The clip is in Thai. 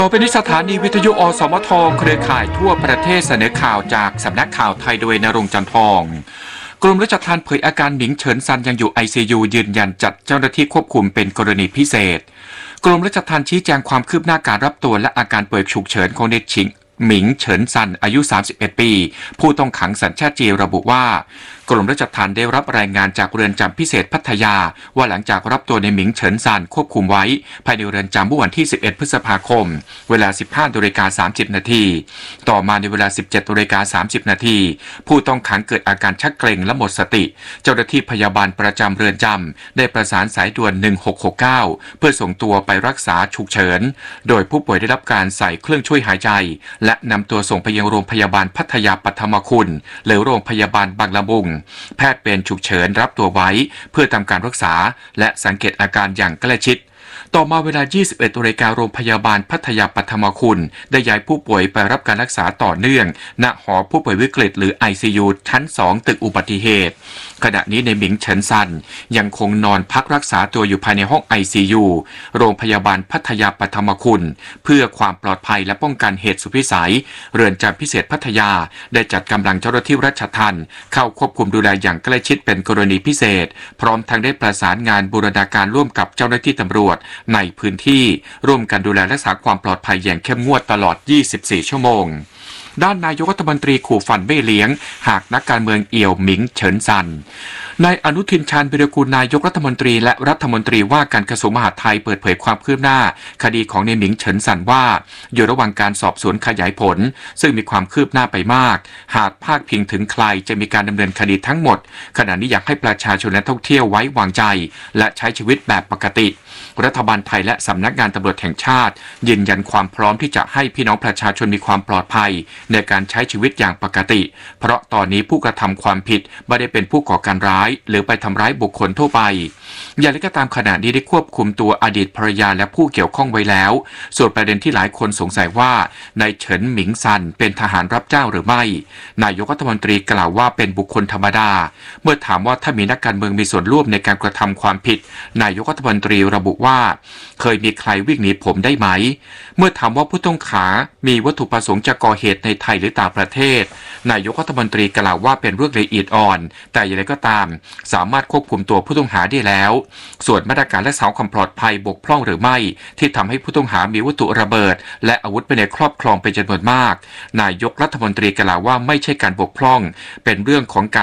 ต่อไปนี้สถานีวิทยุอสมทเครือข่ายทั่วประเทศเสนอข่าวจากสำนักข่าวไทยโดยณรงค์ จันทองกรมราชทัณฑ์เผยอาการหมิงเฉินซันยังอยู่ ICU ยืนยันจัดเจ้าหน้าที่ควบคุมเป็นกรณีพิเศษกรมราชทัณฑ์ชี้แจงความคืบหน้าการรับตัวและอาการป่วยฉุกเฉินของเด็กหมิงเฉินซันอายุ31ปีผู้ต้องขังสัญชาติจีนระบุว่ากรมราชทัณฑ์ได้รับรายงานจากเรือนจำพิเศษพัทยาว่าหลังจากรับตัวในหมิงเฉินซันควบคุมไว้ภายในเรือนจำเมื่อวันที่11พฤษภาคมเวลา 15:30 น.ต่อมาในเวลา 17:30 น.ผู้ต้องขังเกิดอาการชักเกร็งและหมดสติเจ้าหน้าที่พยาบาลประจำเรือนจำได้ประสานสายด่วน1669เพื่อส่งตัวไปรักษาฉุกเฉินโดยผู้ป่วยได้รับการใส่เครื่องช่วยหายใจและนำตัวส่งไปยังโรงพยาบาลพัทยาปัทมคุณหรือโรงพยาบาลบางละมุงแพทย์เวรฉุกเฉินรับตัวไว้เพื่อทำการรักษาและสังเกตอาการอย่างใกล้ชิดต่อมาเวลา 21:00 น.โรงพยาบาลพัทยาปัทมคุณได้ย้ายผู้ป่วยไปรับการรักษาต่อเนื่องณหอผู้ป่วยวิกฤตหรือ ICU ชั้น 2 ตึกอุบัติเหตุขณะนี้ในหมิงเฉินซันยังคงนอนพักรักษาตัวอยู่ภายในห้อง ICU โรงพยาบาลพัทยาปัทมคุณเพื่อความปลอดภัยและป้องกันเหตุสุดวิสัยเรือนจำพิเศษพัทยาได้จัดกำลังเจ้าหน้าที่ราชทัณฑ์เข้าควบคุมดูแลอย่างใกล้ชิดเป็นกรณีพิเศษพร้อมทั้งได้ประสานงานบูรณาการร่วมกับเจ้าหน้าที่ตำรวจในพื้นที่ร่วมกันดูแลรักษาความปลอดภัยอย่างเข้มงวดตลอด 24 ชั่วโมงด้านนายกรัฐมนตรีขู่ฟันไม่เลี้ยงหากนักการเมืองเอี่ยวหมิงเฉินซันนายอนุทินชาญวิรากูลนายกรัฐมนตรีและรัฐมนตรีว่าการกระทรวงมหาดไทยเปิดเผยความคืบหน้าคดีของนายหมิงเฉินซันว่าอยู่ระหว่างการสอบสวนขยายผลซึ่งมีความคืบหน้าไปมากหากพาดพิงถึงใครจะมีการดำเนินคดีทั้งหมดขณะนี้อยากให้ประชาชนและท่องเที่ยวไว้วางใจและใช้ชีวิตแบบปกติรัฐบาลไทยและสำนักงานตำรวจแห่งชาติยืนยันความพร้อมที่จะให้พี่น้องประชาชนมีความปลอดภัยในการใช้ชีวิตอย่างปกติเพราะตอนนี้ผู้กระทำความผิดไม่ได้เป็นผู้ก่อการร้ายหรือไปทำร้ายบุคคลทั่วไปอย่างไรก็ตามขณะนี้ได้ควบคุมตัวอดีตภรรยาและผู้เกี่ยวข้องไว้แล้วส่วนประเด็นที่หลายคนสงสัยว่านายเฉินหมิงซันเป็นทหารรับจ้างหรือไม่นายกรัฐมนตรีกล่าวว่าเป็นบุคคลธรรมดาเมื่อถามว่าถ้ามีนักการเมืองมีส่วนร่วมในการกระทำความผิดนายกรัฐมนตรีระบุว่าเคยมีใครวิ่งหนีผมได้ไหมเมื่อถามว่าผู้ต้องขังมีวัตถุประสงค์จะก่อเหตุในไทยหรือต่างประเทศนายกรัฐมนตรีกล่าวว่าเป็นเรื่องละเอียดอ่อนแต่อย่างไรก็ตามสามารถควบคุมตัวผู้ต้องหาได้แล้วส่วนมาตรการรักษาความปลอดภัยบกพร่องหรือไม่ที่ทำให้ผู้ต้องหามีวัตถุระเบิดและอาวุธไปในครอบครองเป็นจำนวนมากนายกรัฐมนตรีกล่าวว่าไม่ใช่การบกพร่องเป็นเรื่องของการ